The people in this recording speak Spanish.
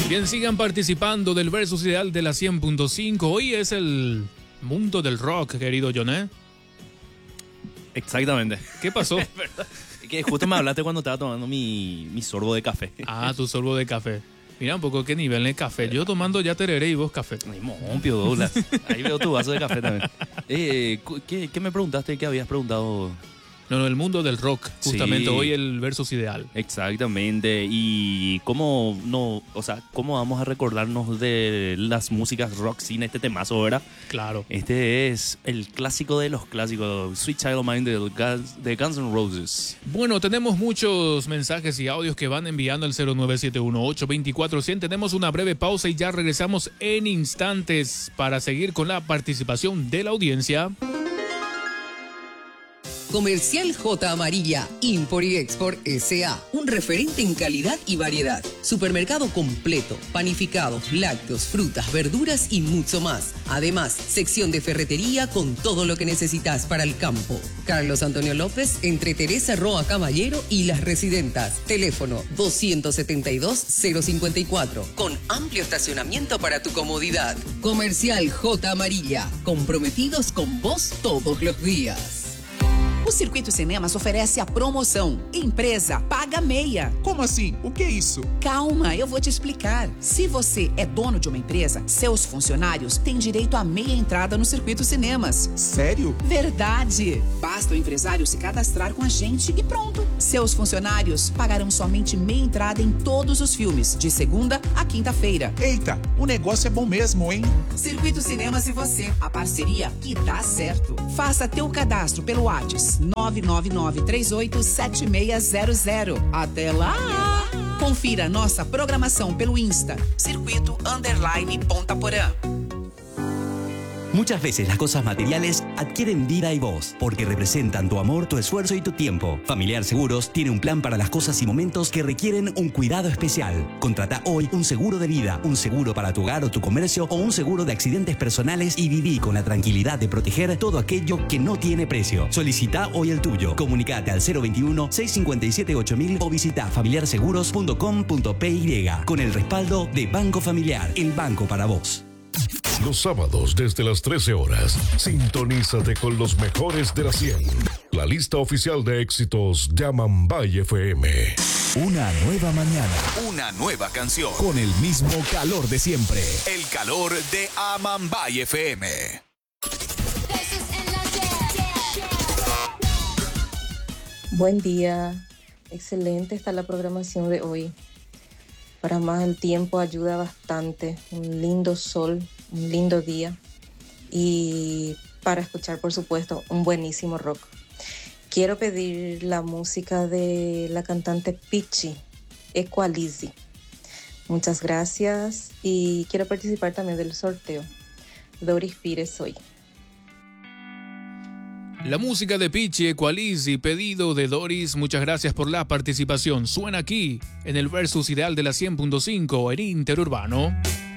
Bien, sigan participando del Versus Ideal de la 100.5. Hoy es el mundo del rock, querido Joné. Exactamente. ¿Qué pasó? Es que justo me hablaste cuando estaba tomando mi sorbo de café. Ah, tu sorbo de café. Mira un poco qué nivel de café. Yo tomando ya tereré y vos café. Ay, mompio, Douglas. Ahí veo tu vaso de café también. ¿Qué me preguntaste? ¿Qué habías preguntado? No, el mundo del rock. Justamente Sí. hoy el Versus Ideal. Exactamente. Y cómo vamos a recordarnos de las músicas rock sin este temazo, ¿verdad? Claro. Este es el clásico de los clásicos, Sweet Child of Mine de Guns N' Roses. Bueno, tenemos muchos mensajes y audios que van enviando al 0971-824-100. Tenemos una breve pausa y ya regresamos en instantes para seguir con la participación de la audiencia. Comercial J Amarilla, Import y Export S.A. Un referente en calidad y variedad. Supermercado completo, panificados, lácteos, frutas, verduras y mucho más. Además, sección de ferretería con todo lo que necesitas para el campo. Carlos Antonio López, entre Teresa Roa Caballero y Las Residentas. Teléfono 272-054. Con amplio estacionamiento para tu comodidad. Comercial J Amarilla. Comprometidos con vos todos los días. O Circuito Cinemas oferece a promoção Empresa Paga Meia. Como assim? O que é isso? Calma, eu vou te explicar. Se você é dono de uma empresa, seus funcionários têm direito a meia entrada no Circuito Cinemas. Sério? Verdade! Basta o empresário se cadastrar com a gente e pronto. Seus funcionários pagarão somente meia entrada em todos os filmes, de segunda a quinta-feira. Eita, o negócio é bom mesmo, hein? Circuito Cinemas e você, a parceria que dá certo. Faça teu cadastro pelo WhatsApp 999387600. Até lá! Confira nossa programação pelo Insta, Circuito_Ponta Porã. Muchas veces las cosas materiales adquieren vida y voz, porque representan tu amor, tu esfuerzo y tu tiempo. Familiar Seguros tiene un plan para las cosas y momentos que requieren un cuidado especial. Contrata hoy un seguro de vida, un seguro para tu hogar o tu comercio o un seguro de accidentes personales y viví con la tranquilidad de proteger todo aquello que no tiene precio. Solicita hoy el tuyo. Comunicate al 021-657-8000 o visita familiarseguros.com.py con el respaldo de Banco Familiar, el banco para vos. Los sábados desde las 13 horas, sintonízate con los mejores de la 100. La lista oficial de éxitos de Amambay FM. Una nueva mañana. Una nueva canción. Con el mismo calor de siempre. El calor de Amambay FM. Buen día. Excelente está la programación de hoy. Para más el tiempo ayuda bastante. Un lindo sol, un lindo día. Y para escuchar, por supuesto, un buenísimo rock. Quiero pedir la música de la cantante Pitchy, Equalizy. Muchas gracias. Y quiero participar también del sorteo. Doris Pires soy. La música de Pitchy, Equalizy, pedido de Doris. Muchas gracias por la participación. Suena aquí en el Versus Ideal de la 100.5 en Interurbano.